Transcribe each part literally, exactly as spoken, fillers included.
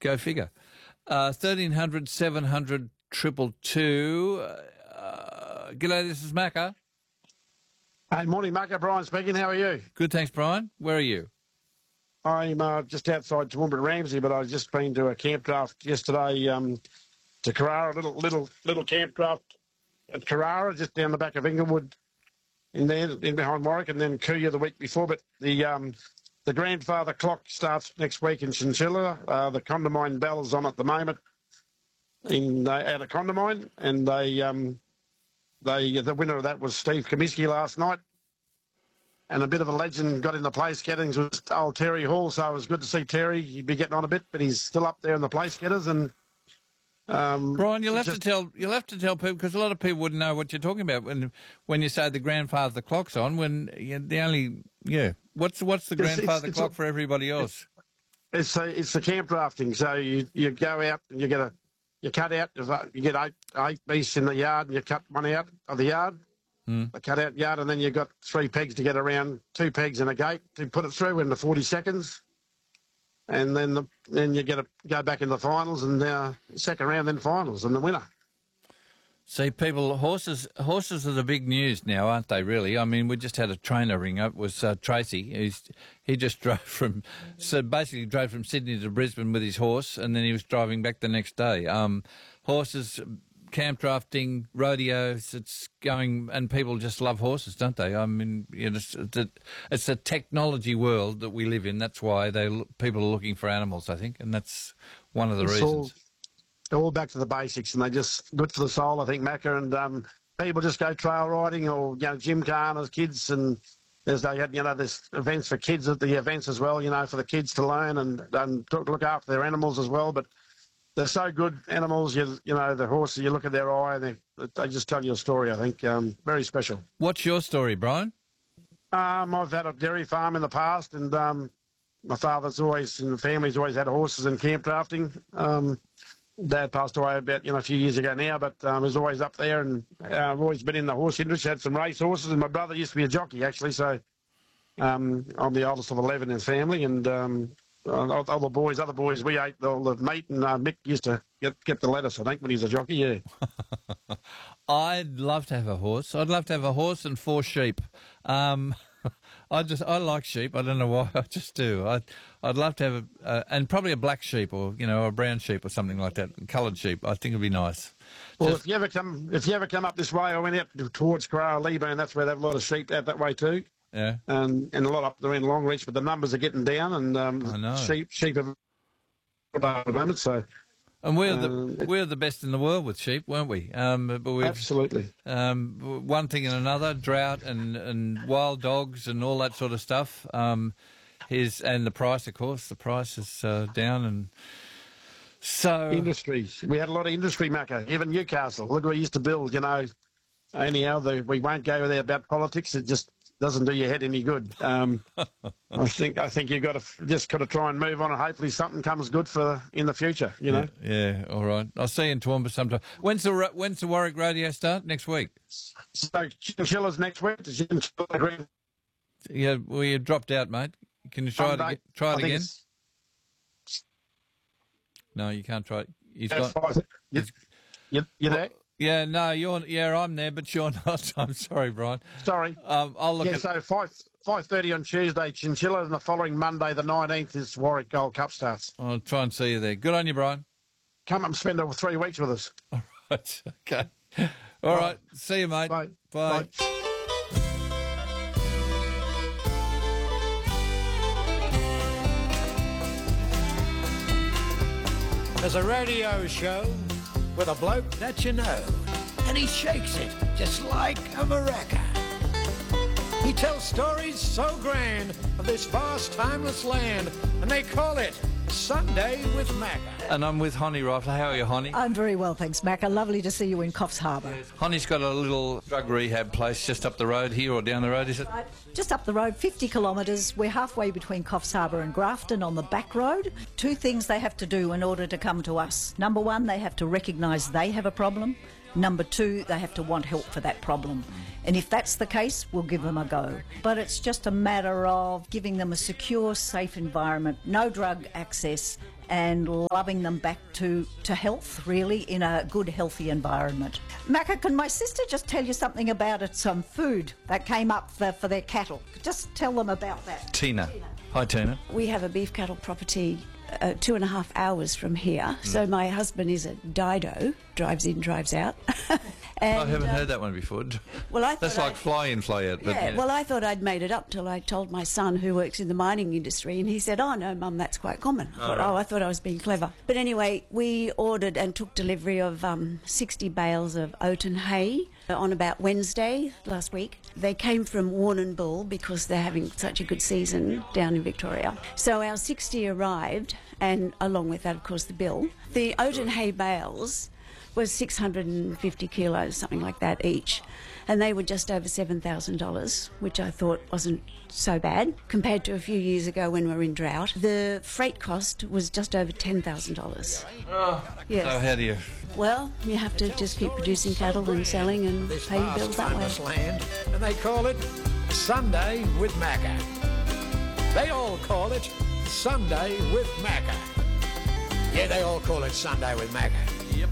Go figure. Uh, thirteen hundred, seven hundred, triple two. Uh, g'day, this is Macca. Hey, morning, Macca. Brian speaking. How are you? Good, thanks, Brian. Where are you? I'm uh, just outside Toowoomba Ramsey, but I've just been to a camp draft yesterday um, to Carrara, little little little camp draft at Carrara, just down the back of Inglewood, in there, in behind Warwick, and then Kuya the week before. But the um, the grandfather clock starts next week in Chinchilla. Uh, the Condamine Bell's on at the moment in uh, out of Condamine, and they um, they the winner of that was Steve Comiskey last night. And a bit of a legend got in the place gettings was old Terry Hall, so it was good to see Terry. He'd be getting on a bit, but he's still up there in the place getters. And um, Brian, you'll have just, to tell you'll have to tell people, because a lot of people wouldn't know what you're talking about when when you say the grandfather clock's on. When you know, the only yeah, what's what's the grandfather it's, it's clock a, for everybody else? It's a, it's the camp drafting. So you, you go out and you get a you cut out you get eight eight beasts in the yard and you cut one out of the yard. Mm. The cut-out yard, and then you've got three pegs to get around, two pegs and a gate to put it through in the forty seconds. And then the, then you get to go back in the finals, and uh, second round, then finals, and the winner. See, people, horses horses are the big news now, aren't they, really? I mean, we just had a trainer ring up, was uh, Tracy. He's, he just drove from, so basically drove from Sydney to Brisbane with his horse, and then he was driving back the next day. Um, horses... Camp drafting, rodeos, it's going, and people just love horses, don't they? I mean, you know, it's, it's, a, it's a technology world that we live in. That's why they people are looking for animals, I think, and that's one of the it's reasons. All, all back to the basics, and they just good for the soul, I think, Macca. And um, people just go trail riding or you know gymkhana as kids, and there's they had you know there's events for kids at the events as well, you know, for the kids to learn and and to look after their animals as well, but. They're so good animals, you you know, the horses, you look at their eye, and they, they just tell you a story, I think. Um, very special. What's your story, Brian? Um, I've had a dairy farm in the past, and um, my father's always, and the family's always had horses and camp drafting. Um, Dad passed away about, you know, a few years ago now, but um, he was always up there, and uh, I've always been in the horse industry, had some race horses, and my brother used to be a jockey, actually, so um, I'm the oldest of eleven in the family, and... Um, Uh, other boys, other boys, we ate all the meat, and uh, Mick used to get, get the lettuce, I think, when he was a jockey, yeah. I'd love to have a horse. I'd love to have a horse and four sheep. Um, I just, I like sheep. I don't know why, I just do. I'd, I'd love to have a, uh, and probably a black sheep or, you know, a brown sheep or something like that, coloured sheep. I think it'd be nice. Well, just, if you ever come, if you ever come up this way, I went out towards Carrara, Leaburn, that's where they have a lot of sheep out that way too. Yeah, um, and a lot up there in Longreach, but the numbers are getting down, and um, I know. sheep sheep are at the moment. So, and we're um, the we're the best in the world with sheep, weren't we? Um, but we've, absolutely. Um, one thing and another, drought and, and wild dogs and all that sort of stuff. Um, is and the price, of course, the price is uh, down, and so industries. We had a lot of industry, Macca. Even Newcastle. Look, we used to build. You know, anyhow, the, we won't go there about politics. It just doesn't do your head any good. Um, I think I think you've got to just got to try and move on, and hopefully something comes good for in the future. You know. Yeah. yeah all right. I'll see you in Toowoomba sometime. When's the when's the Warwick Rodeo start? Next week. So Chinchilla's next week. Chinchilla yeah. Well, you dropped out, mate. Can you try Sunday, it again? Try it again. No, you can't try it. He's yeah, got. You, you, you there? Yeah, no, you're. Yeah, I'm there, but you're not. I'm sorry, Brian. Sorry. Um, I'll look. Yeah, at... so five five thirty on Tuesday, Chinchilla, and the following Monday, the nineteenth, is Warwick Gold Cup starts. I'll try and see you there. Good on you, Brian. Come up and spend over three weeks with us. All right. Okay. All Bye. right. See you, mate. Bye. Bye. Bye. There's a radio show with a bloke that you know, and he shakes it just like a maraca. He tells stories so grand of this vast, timeless land, and they call it Sunday with Macca. And I'm with Honey Rifler. How are you, Honey? I'm very well, thanks, Macca. Lovely to see you in Coffs Harbour. Yes. Honey's got a little drug rehab place just up the road here, or down the road, is it? Right. Just up the road, fifty kilometres. We're halfway between Coffs Harbour and Grafton on the back road. Two things they have to do in order to come to us. Number one, they have to recognise they have a problem. Number two, they have to want help for that problem. And if that's the case, we'll give them a go. But it's just a matter of giving them a secure, safe environment, no drug access, and loving them back to, to health, really, in a good, healthy environment. Macca, can my sister just tell you something about it, some food that came up for, for their cattle? Just tell them about that. Tina. Tina. Hi, Tina. We have a beef cattle property uh, two and a half hours from here. Mm. So my husband is a Dido, drives in, drives out. And, I haven't uh, heard that one before. Well, I That's like I'd, fly in, fly out. But yeah, yeah, well, I thought I'd made it up till I told my son, who works in the mining industry, and he said, "Oh no, Mum, that's quite common." I thought, right. Oh, I thought I was being clever. But anyway, we ordered and took delivery of um, sixty bales of oat and hay on about Wednesday last week. They came from Warrnambool because they're having such a good season down in Victoria. So our sixty arrived, and along with that, of course, the bill. The oat and hay bales was six hundred fifty kilos, something like that each. And they were just over seven thousand dollars, which I thought wasn't so bad compared to a few years ago when we were in drought. The freight cost was just over ten thousand dollars. Oh, yes. So how do you... Well, you have to just keep producing cattle and selling and This pay your vast, bills that way. famous land, and they call it Sunday with Macca. They all call it Sunday with Macca. Yeah, they all call it Sunday with Macca. Yep.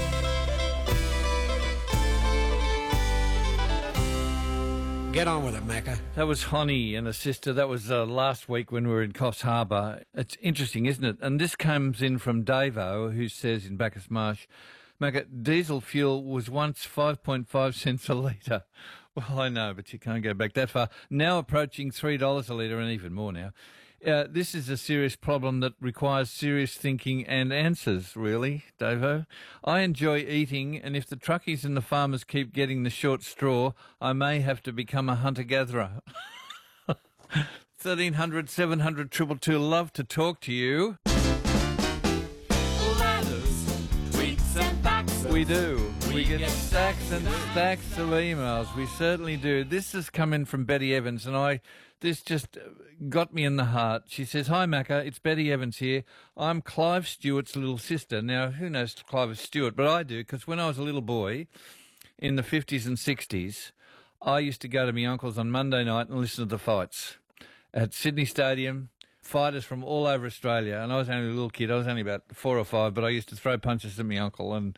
Get on with it, Macca. That was Honey and a sister. That was uh, last week when we were in Coffs Harbour. It's interesting, isn't it? And this comes in from Davo, who says in Bacchus Marsh, Macca, diesel fuel was once five point five cents a litre. Well, I know, but you can't go back that far. Now approaching three dollars a litre, and even more now. Uh, this is a serious problem that requires serious thinking and answers, really, Davo. I enjoy eating, and if the truckies and the farmers keep getting the short straw, I may have to become a hunter-gatherer. thirteen hundred, seven hundred, two two two, love to talk to you. We do. We get stacks and stacks of emails. We certainly do. This has come in from Betty Evans, and I... This just got me in the heart. She says, "Hi, Macca, it's Betty Evans here. I'm Clive Stewart's little sister." Now, who knows Clive Stewart? But I do, because when I was a little boy in the fifties and sixties, I used to go to my uncle's on Monday night and listen to the fights at Sydney Stadium. Fighters from all over Australia. And I was only a little kid. I was only about four or five, but I used to throw punches at my uncle, and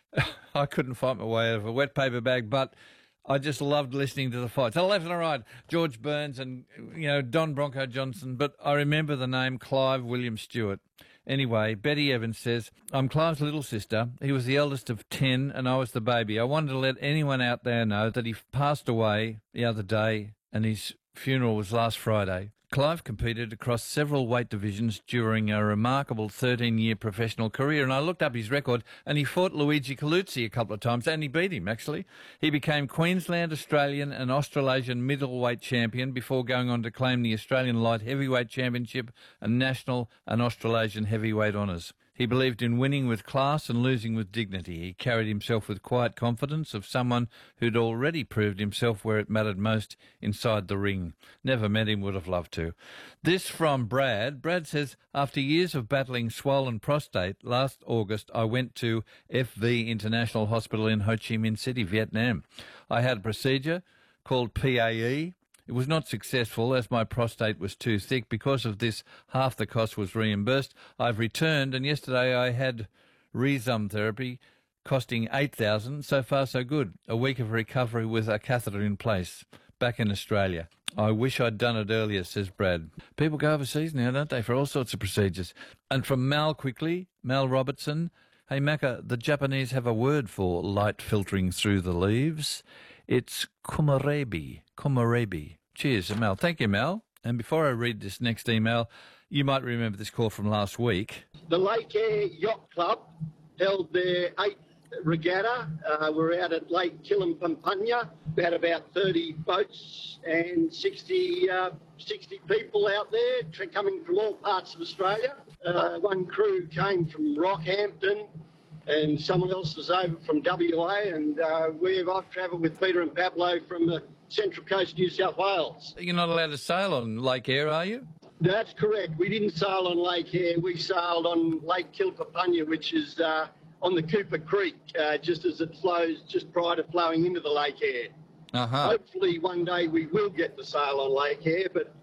I couldn't fight my way out of a wet paper bag, but I just loved listening to the fights. Left and right, George Burns and, you know, Don Bronco Johnson. But I remember the name Clive William Stewart. Anyway, Betty Evans says, "I'm Clive's little sister. He was the eldest of ten and I was the baby. I wanted to let anyone out there know that he passed away the other day and his funeral was last Friday. Clive competed across several weight divisions during a remarkable thirteen-year professional career, and I looked up his record, and he fought Luigi Coluzzi a couple of times, and he beat him, actually. He became Queensland, Australian and Australasian middleweight champion before going on to claim the Australian Light Heavyweight Championship and National and Australasian Heavyweight honours. He believed in winning with class and losing with dignity. He carried himself with quiet confidence of someone who'd already proved himself where it mattered most, inside the ring. Never met him, would have loved to." This from Brad. Brad says, "After years of battling swollen prostate, last August I went to F V International Hospital in Ho Chi Minh City, Vietnam. I had a procedure called P A E. It was not successful as my prostate was too thick. Because of this, half the cost was reimbursed. I've returned, and yesterday I had Rezum therapy costing eight thousand dollars. So far, so good. A week of recovery with a catheter in place. Back in Australia. I wish I'd done it earlier," says Brad. People go overseas now, don't they, for all sorts of procedures. And from Mal quickly, Mal Robertson. "Hey, Macca, the Japanese have a word for light filtering through the leaves. It's komorebi. Komorebi. Cheers, Mel." Thank you, Mel. And before I read this next email, you might remember this call from last week. The Lake Air Yacht Club held their eighth regatta. Uh, we're out at Lake Killampampanya. We had about thirty boats and sixty, uh, sixty people out there tra- coming from all parts of Australia. Uh, one crew came from Rockhampton, and someone else was over from W A, and uh, we've I've travelled with Peter and Pablo from the Central Coast, New South Wales. You're not allowed to sail on Lake Eyre, are you? That's correct. We didn't sail on Lake Eyre. We sailed on Lake Killampampanya, which is uh, on the Cooper Creek, uh, just as it flows, just prior to flowing into the Lake Eyre. Uh-huh. Hopefully one day we will get to sail on Lake Eyre, but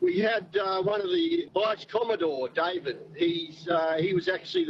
We had uh, one of the Vice Commodore, David. He's uh, he was actually the